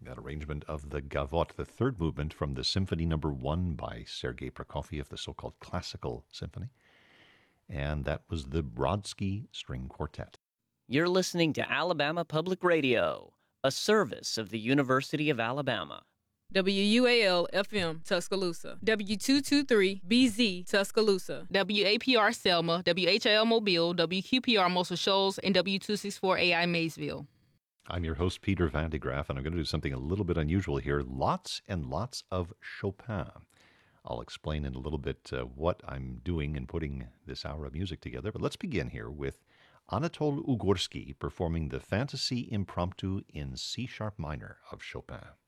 that arrangement of the Gavotte, the third movement from the Symphony Number 1 by Sergei Prokofiev, the so-called classical symphony. And that was the Brodsky String Quartet. You're listening to Alabama Public Radio, a service of the University of Alabama. WUAL-FM, Tuscaloosa. W223-BZ, Tuscaloosa. WAPR Selma, WHIL Mobile, WQPR Muscle Shoals, and W264AI Maysville. I'm your host, Peter Van de Graaff, and I'm going to do something a little bit unusual here. Lots and lots of Chopin. I'll explain in a little bit what I'm doing in putting this hour of music together, but let's begin here with Anatol Ugorsky performing the Fantasy Impromptu in C-sharp minor of Chopin.